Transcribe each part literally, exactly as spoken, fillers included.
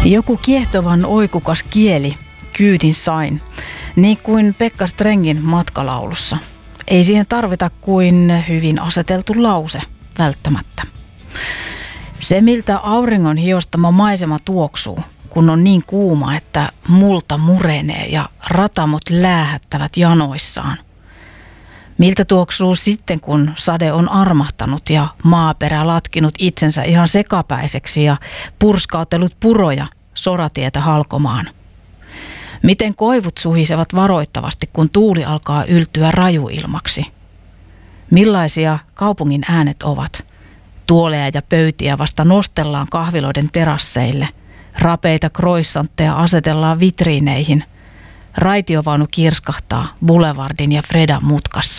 Joku kiehtovan oikukas kieli, kyydin sain, niin kuin Pekka Strengin matkalaulussa. Ei siihen tarvita kuin hyvin aseteltu lause, välttämättä. Se, miltä auringon hiostama maisema tuoksuu, kun on niin kuuma, että multa murenee ja ratamot läähättävät janoissaan. Miltä tuoksuu sitten, kun sade on armahtanut ja maaperä latkinut itsensä ihan sekapäiseksi ja purskautellut puroja soratietä halkomaan. Miten koivut suhisevat varoittavasti, kun tuuli alkaa yltyä rajuilmaksi. Millaisia kaupungin äänet ovat? Tuoleja ja pöytiä vasta nostellaan kahviloiden terasseille. Rapeita croissantteja asetellaan vitriineihin. Raitiovaunu kirskahtaa Boulevardin ja Fredan mutkassa.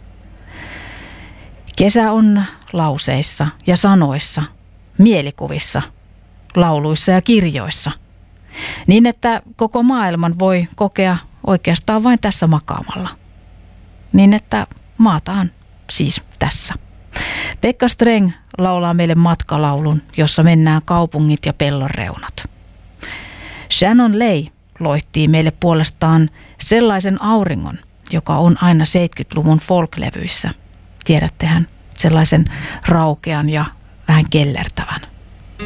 Kesä on lauseissa ja sanoissa, mielikuvissa, lauluissa ja kirjoissa. Niin, että koko maailman voi kokea oikeastaan vain tässä makaamalla. Niin, että maataan siis tässä. Pekka Streng laulaa meille matkalaulun, jossa mennään kaupungit ja pellon reunat. Shannon Ley loihtii meille puolestaan sellaisen auringon, joka on aina seitsemänkymmentäluvun folklevyissä. Tiedättehän, sellaisen raukean ja vähän kellertävän.